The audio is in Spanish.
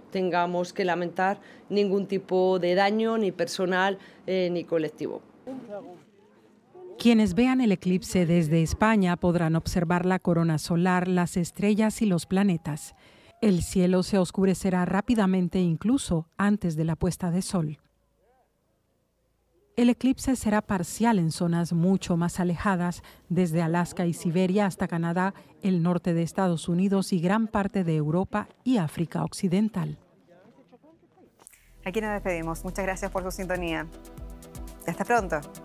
tengamos que lamentar ningún tipo de daño, ni personal ni colectivo. Quienes vean el eclipse desde España podrán observar la corona solar, las estrellas y los planetas. El cielo se oscurecerá rápidamente incluso antes de la puesta de sol. El eclipse será parcial en zonas mucho más alejadas, desde Alaska y Siberia hasta Canadá, el norte de Estados Unidos y gran parte de Europa y África Occidental. Aquí nos despedimos. Muchas gracias por su sintonía. Hasta pronto.